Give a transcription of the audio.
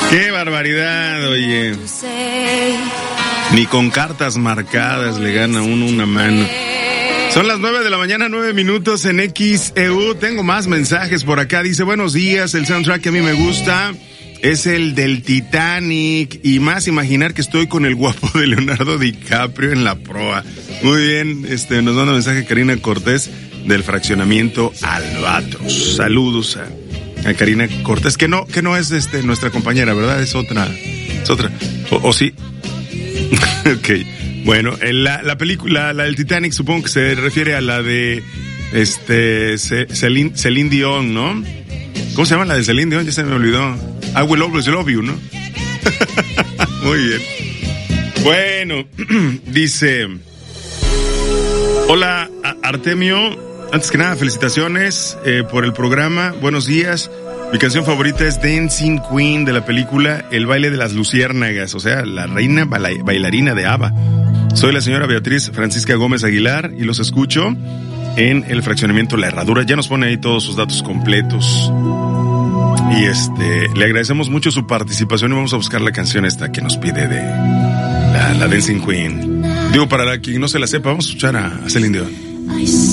¡Qué barbaridad, oye! Ni con cartas marcadas le gana uno una mano. Son las 9 de la mañana, 9 minutos en XEU. Tengo más mensajes por acá. Dice, buenos días, el soundtrack que a mí me gusta es el del Titanic. Y más imaginar que estoy con el guapo de Leonardo DiCaprio en la proa. Muy bien, nos manda un mensaje Karina Cortés del fraccionamiento Albatros. Saludos a Karina Cortés, que no es nuestra compañera, ¿verdad? Es otra. ¿O sí? Ok. Bueno, la película, la del Titanic, supongo que se refiere a la de Celine Dion, ¿no? ¿Cómo se llama la de Celine Dion? Ya se me olvidó. I Will Always Love You, ¿no? Muy bien. Bueno, dice, hola Artemio, antes que nada felicitaciones por el programa, buenos días. Mi canción favorita es Dancing Queen de la película El baile de las luciérnagas, o sea, la reina bailarina de ABBA. Soy la señora Beatriz Francisca Gómez Aguilar y los escucho en el fraccionamiento La Herradura. Ya nos pone ahí todos sus datos completos. Y le agradecemos mucho su participación y vamos a buscar la canción esta que nos pide de la Dancing Queen. Digo, para quien no se la sepa, vamos a escuchar a Celine Dion.